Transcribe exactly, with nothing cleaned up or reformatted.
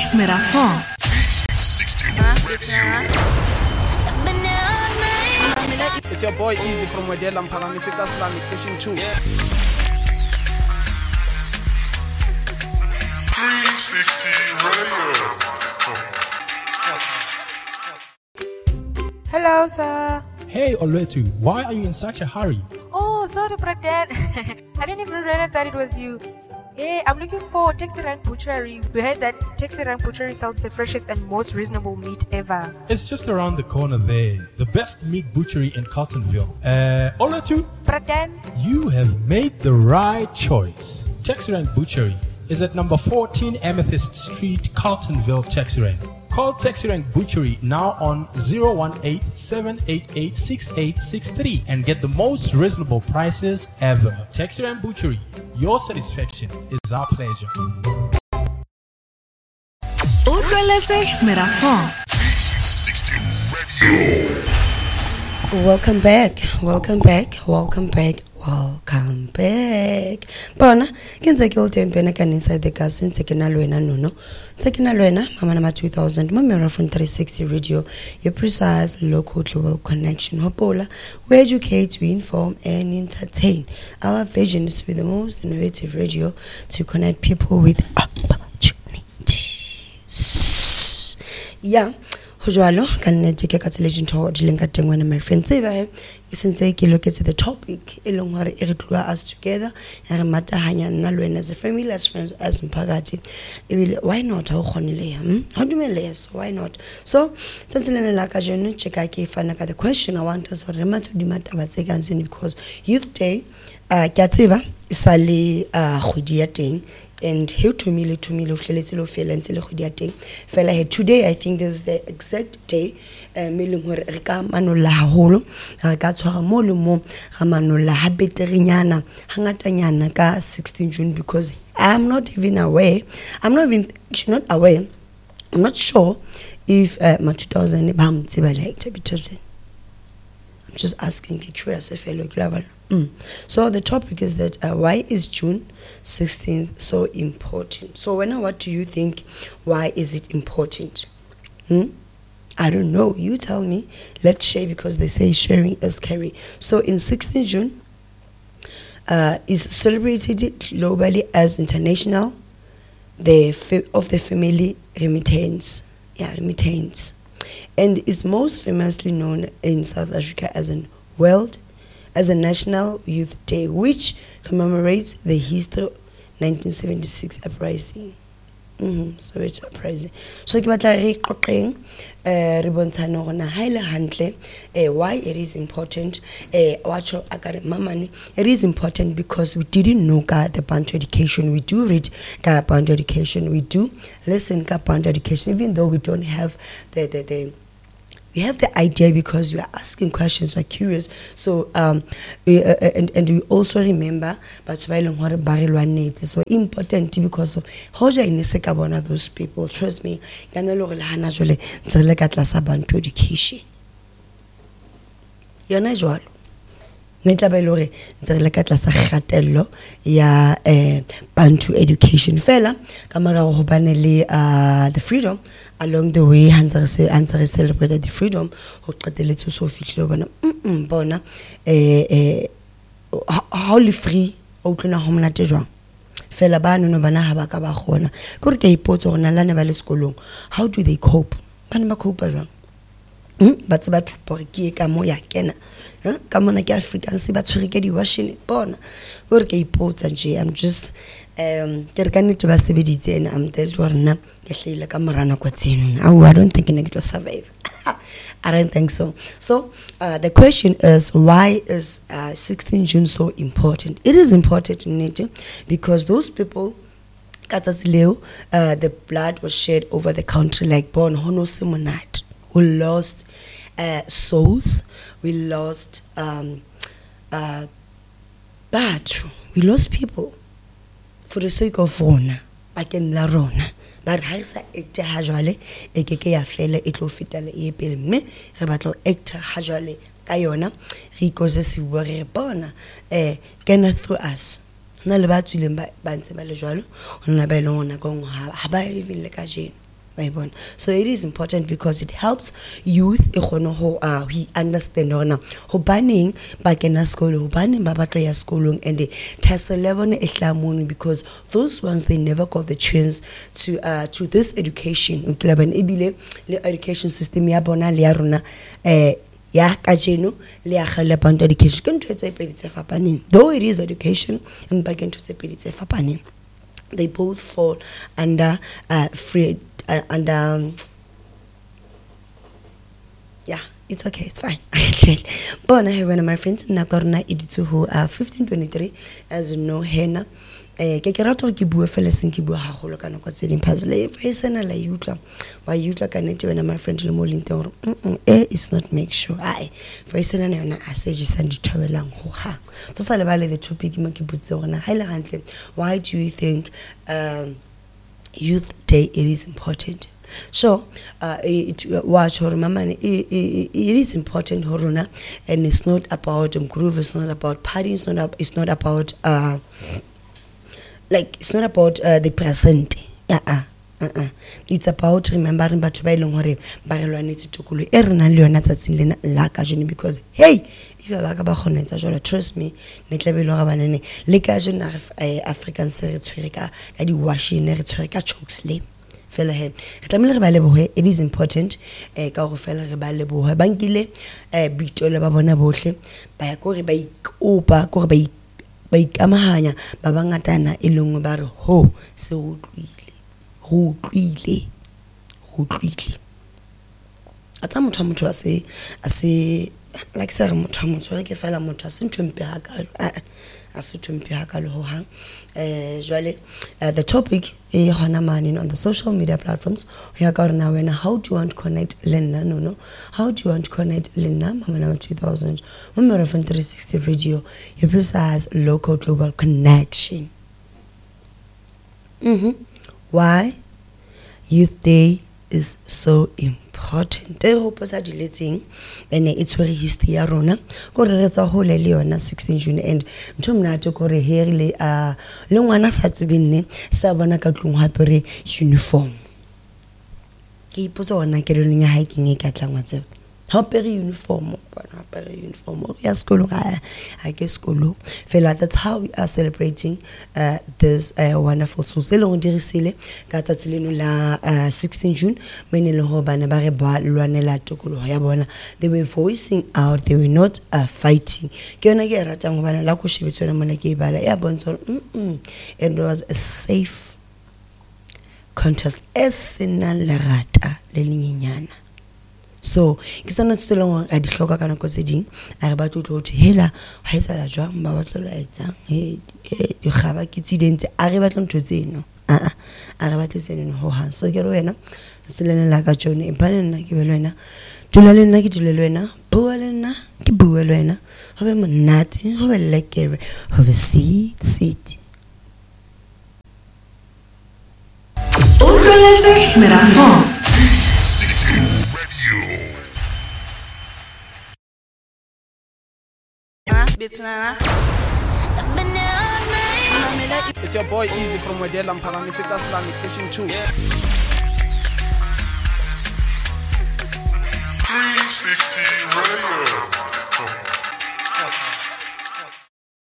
Merafon. It's your boy Easy from Wedela Mpangamiseka Islamic Station two. three sixty Radio. Hello, sir. Hey, Olwetu, why are you in such a hurry? Oh, sorry, Brandon. I didn't even realize that it was you. Hey, I'm looking for Taxi Rank Butchery. We heard that Taxi Rank Butchery sells the freshest and most reasonable meat ever. It's just around the corner there. The best meat butchery in Carltonville. Uh, Olwetu, Brandon, you have made the right choice. Taxi Rank Butchery is at number fourteen Amethyst Street, Carltonville, Taxi Rank. Call Taxi Rank Butchery now on zero one eight, seven eight eight, six eight six three and get the most reasonable prices ever. Taxi Rank Butchery, your satisfaction is our pleasure. Utlweletse Merafon. sixty Radio. Welcome back, welcome back, welcome back, welcome back. Bona, kinza kilte mpena kan inside the gas since kinalwena nono. Tekinalwena mama nama two thousand Mamera from three sixty Radio, your precise local global connection. Hopola, we educate, we inform and entertain. Our vision is to be the most innovative radio to connect people with opportunities. Yeah. Hojalo can take a cancellation toward Linka when my friend Seva since I look at the topic along where it us together and matter hanya nalwen as a family as friends as in Pagati. Why not? How do you lay so why not? So Tanzania like a journey check I gave the question I want us for Remato di Matabasegan because youth day uh Kativa Sally uh Hudiating and here to me to me of little feel and fella here today I think this is the exact day uh milling where Rika Manola Holo got to her molumo Ramanola Habiteriana Hangatanyana ka sixteenth June because I'm not even aware I'm not even not aware I'm not sure if uh my two thousand bam because I'm just asking curious fellow level. Mm. So the topic is that uh, why is June sixteenth so important? So when what do you think? Why is it important? Hmm? I don't know. You tell me. Let's share because they say sharing is caring. So in sixteenth June uh, is celebrated globally as International Day of the Family Remittance. Yeah, remittance. And is most famously known in South Africa as an World as a National Youth Day, which commemorates the history of nineteen seventy-six uprising. Mm-hmm. So it's uprising. So ke batla re qoqeng eh re bontshana gona haile hantle eh why it is important eh wacho akare mamane it is important because we didn't know ka the Bantu education we do read ka Bantu education we do listen ka Bantu education even though we don't have the the the we have the idea because we are asking questions, we're curious. So, um, we, uh, and, and we also remember, but so important because of how those people. Trust me, Bantu education. You're not sure. Neta ba ilore ntse le ka tlasa kgatello ya eh Bantu education fela ka mara go bane le uh the freedom along the way hanza se answer celebrate the freedom go qeteletse so fihle bona mm bona eh eh how le free o tlona ho monate jwang fela ba no bana ha ba ka ba gona gore ke ipotso gona la ne ba le sekolong how do they cope bana ba cope jwang hm ba tse ba thupa gore ke ka mo ya kena come on, I get Africans, but we get you washing it. Born, or gay pots and G. I'm just um, they're going to be and I'm dead or not. Get like a marana quatin. Oh, I don't think it will survive. I don't think so. So, uh, the question is why is uh, sixteenth June so important? It is important in it because those people. Uh, the blood was shed over the country like born Hono Simonite who lost uh, souls. We lost um uh but we lost people for the sake of Rona bakeng la rona but ha isa act ha jwale e ke ke ya fela e tlo fitela e pele mme re batla act ha jwale ka yona re ikoze se bua re bona eh kena through us na le ba tswileng ba ntse ba le jwalo hona ba ile hona go ha ba even le ka jeno So it is important because it helps youth e kgone ho uh, we understand hona ho baneng ba kena sekolo ho baneng ba batla ya sekolong and test level e hlamone because those ones they never got the chance to uh, to this education utlabane ebile le education system ya bona le ya rona eh ya kajeno le ya gale bantu education ke ntwe tse pedi tse fapaneng though it is education empa ke ntwe tse pedi tse fapaneng they both fall under uh, free uh, and um, yeah, it's okay, it's fine. But I one of my friends na korna iditse ho uh, fifteen twenty-three as you know hena eh ke ke ratwa ke bua fela seng ke bua haholo kana kwa tse ding puzzle e sena la yutla wa yutla ka nete wena my friend le mo lente hore mm eh is not make sure ai for sena na yona a se jisa dithobelang ho ha so sa le ba le the topic mo ke butse hore na ha ile hantle why do you think um Youth Day it is important? So uh it watch or mama it, it, it is important horona and it's not about um, groove, it's not about party, it's not up, it's not about uh like it's not about uh, the present. Uh-uh. Uh-uh. It's about remembering batho ba ileng hore ba re lwanetse tokolo e re nang le yona tsatsing lena la ka jene because hey if ba ka ba kgonetsa jalo trust me ne tlebelo ga banene le ka jena African se re tshwere ka ka di washing re tshwere ka chokeslam fela he re tlamile re ba lebohe it is important eh ka go fela re ba lebohe ba nkile eh bitole ba bona bohle ba ya go re ba ikopa go re ba ba ikamahanya ba bangatana e lengwe ba re ho se o tlwile go tlwile go tlwile atsa motho motho a se a se like sa re motho motho re ke fela motho a se nthompe hakalo a se nthompe hakalo ho hang eh jwale the topic e hona mane on the social media platforms we are going now and how do you want to connect Lena no no how do you want to connect Lena mama number two thousand mama from three sixty radio your precise local global connection mhm why Youth Day is so important. I hope sa dileting and it's very history ya rona go re retsa ho le yona sixteen June and mtho mna to go re herile a le ngwana sa tsebenne sa bona ka tlong ha pere uniform ke ipotsa ona ke le nya hiking e ka tlangwa tse ha pere uniform bona pere uniform ya skolo ga I guess skolo fela that's how we are celebrating uh, this uh, wonderful so se le go dirisile ka tsatsi leno la uh, sixteen June mene le ho bana ba re ba lwanela tokolo ya bona they were voicing out they were not uh, fighting ke yona ke rata go bana la go shebetswana mona ke ibala ya bontsho mm it was a safe contest esena le rata le lenyenyana so ke sana tselong a di hloka kana go tse ding a re ba tlotlo ho hela ha isala jwang ba batlo la etsang e di khaba ke tsidentse a re batlo ntho tseno a a a re batlo tseno ho ha so ke re wena tselene la ka jone e bana nna ke be le wena tula le nna ke tule le wena bua le nna ke bua le wena ho be monate ho be lekere ho be sit sit Ultralese Merafon. It's your boy Easy from Wedela Mphalane Islamic Station two. three sixty Radio.